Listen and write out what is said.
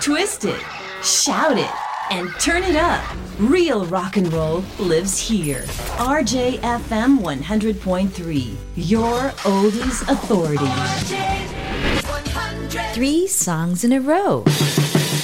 twist it, shout it, and turn it up. Real rock and roll lives here. RJFM 100.3, your oldies authority. 3 songs in a row.